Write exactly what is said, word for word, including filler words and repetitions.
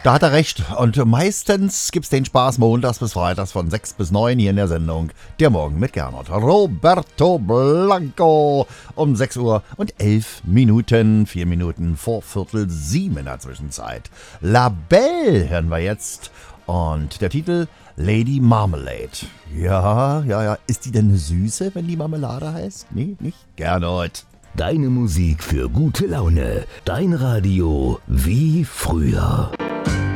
Da hat er recht. Und meistens gibt's den Spaß montags bis freitags von sechs bis neun hier in der Sendung Der Morgen mit Gernot. Roberto Blanco um sechs Uhr und elf Minuten, vier Minuten vor Viertel sieben in der Zwischenzeit. La Belle hören wir jetzt. Und der Titel Lady Marmalade. Ja, ja, ja. Ist die denn eine Süße, wenn die Marmelade heißt? Nee, nicht? Gernot. Deine Musik für gute Laune. Dein Radio wie früher.